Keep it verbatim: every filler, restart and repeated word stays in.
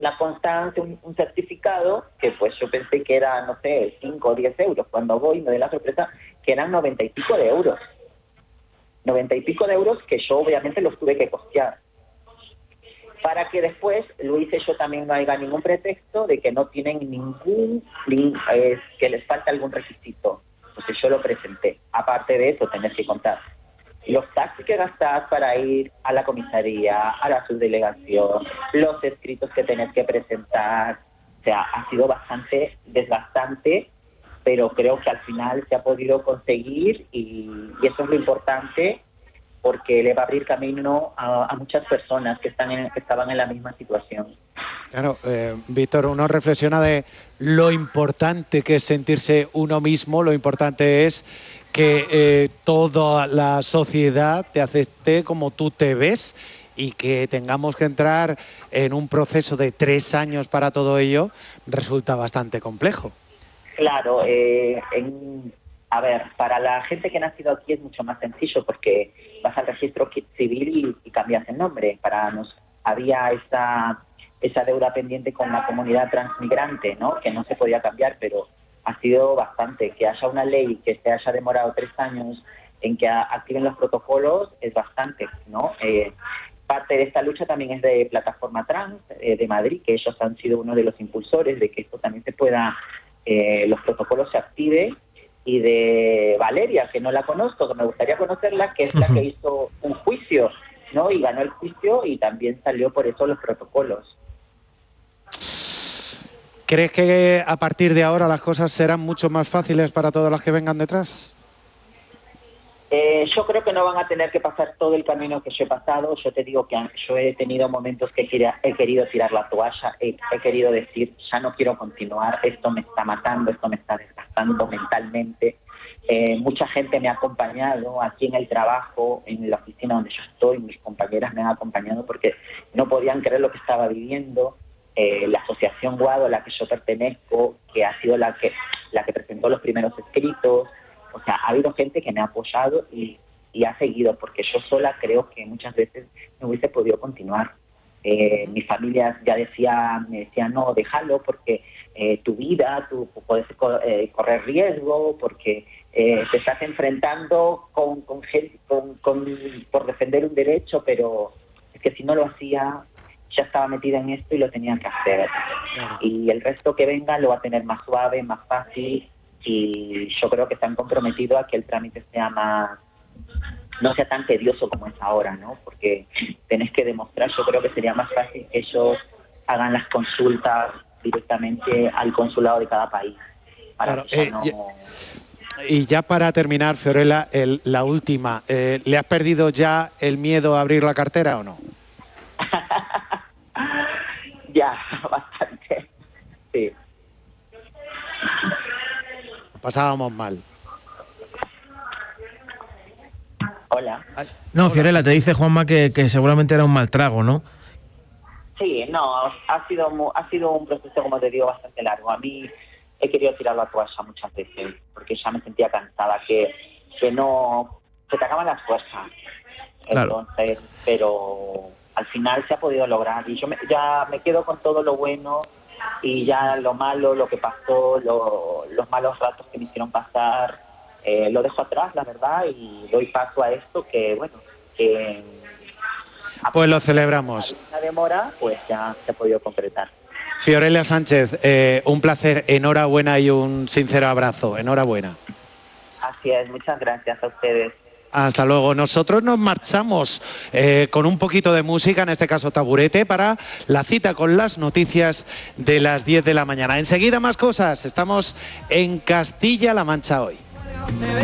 la constancia, un, un certificado, que pues yo pensé que era, no sé, cinco o diez euros. Cuando voy me doy la sorpresa que eran noventa y pico de euros. noventa y pico de euros que yo obviamente los tuve que costear. Para que después, lo hice yo también, no haya ningún pretexto de que no tienen ningún, eh, que les falta algún requisito. Entonces yo lo presenté. Aparte de eso, tenés que contar los taxis que gastás para ir a la comisaría, a la subdelegación, los escritos que tenés que presentar. O sea, ha sido bastante desgastante, pero creo que al final se ha podido conseguir y, y eso es lo importante, porque le va a abrir camino a, a muchas personas que están en, que estaban en la misma situación. Claro, eh, Víctor, uno reflexiona de lo importante que es sentirse uno mismo, lo importante es que eh, toda la sociedad te acepte como tú te ves y que tengamos que entrar en un proceso de tres años para todo ello, resulta bastante complejo. Claro, eh, en, a ver, para la gente que ha nacido aquí es mucho más sencillo porque vas al registro civil y, y cambias el nombre. Para nos había esa, esa deuda pendiente con la comunidad transmigrante, ¿no? Que no se podía cambiar, pero ha sido bastante. Que haya una ley que se haya demorado tres años en que activen los protocolos es bastante, ¿no? Eh, parte de esta lucha también es de Plataforma Trans eh, de Madrid, que ellos han sido uno de los impulsores de que esto también se pueda, eh, los protocolos se activen, y de Valeria, que no la conozco, que me gustaría conocerla, que es la que hizo un juicio, ¿no? Y ganó el juicio y también salió por eso los protocolos. ¿Crees que a partir de ahora las cosas serán mucho más fáciles para todas las que vengan detrás? Eh, yo creo que no van a tener que pasar todo el camino que yo he pasado. Yo te digo que yo he tenido momentos que he querido tirar la toalla, he, he querido decir, ya no quiero continuar, esto me está matando, esto me está desgastando mentalmente. Eh, mucha gente me ha acompañado aquí en el trabajo, en la oficina donde yo estoy, mis compañeras me han acompañado porque no podían creer lo que estaba viviendo. Eh, la asociación Guado a la que yo pertenezco, que ha sido la que la que presentó los primeros escritos, o sea, ha habido gente que me ha apoyado y, y ha seguido, porque yo sola creo que muchas veces no hubiese podido continuar. Eh, mi familia ya decía, me decía, no, déjalo, porque eh, tu vida, tú puedes eh, correr riesgo, porque eh, te estás enfrentando con, con gente con, con, por defender un derecho, pero es que si no lo hacía, ya estaba metida en esto y lo tenía que hacer. Y el resto que venga lo va a tener más suave, más fácil, y yo creo que están comprometidos a que el trámite sea más, no sea tan tedioso como es ahora, ¿no? Porque tenés que demostrar, yo creo que sería más fácil que ellos hagan las consultas directamente al consulado de cada país. Para Claro, que eh, no... ya, y ya para terminar, Fiorella, el, la última, eh, ¿le has perdido ya el miedo a abrir la cartera o no? Ya, bastante, sí. Pasábamos mal. Hola. No, Fiorella, te dice Juanma que, que seguramente era un mal trago, ¿no? Sí, no, ha sido, ha sido un proceso, como te digo, bastante largo. A mí he querido tirar la toalla muchas veces, porque ya me sentía cansada, que, que no, se te acaban las fuerzas. Claro. Entonces, pero al final se ha podido lograr y yo me, ya me quedo con todo lo bueno y ya lo malo, lo que pasó, lo, los malos ratos que me hicieron pasar, eh, lo dejo atrás, la verdad, y doy paso a esto que, bueno, que... Pues lo celebramos. Una demora, pues ya se ha podido concretar. Fiorella Sánchez, eh, un placer, enhorabuena y un sincero abrazo, enhorabuena. Así es, muchas gracias a ustedes. Hasta luego. Nosotros nos marchamos eh, con un poquito de música, en este caso Taburete, para la cita con las noticias de las diez de la mañana. Enseguida más cosas. Estamos en Castilla-La Mancha hoy.